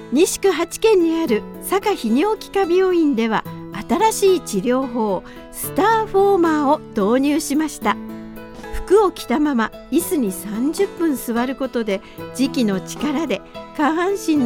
西区八軒にある坂泌尿器科病院では新しい治療法スターフォーマーを導入しました。服を着たまま椅子に30分座ることで、磁気の力で下半身